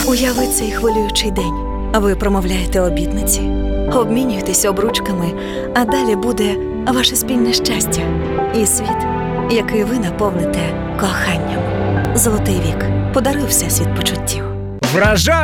Уяви цей хвилюючий день. Ви промовляєте обітниці, обмінюєтесь обручками, а далі буде ваше спільне щастя і світ, який ви наповните коханням. Золотий вік. Подаруй Всесвіт почуттів. Вражає!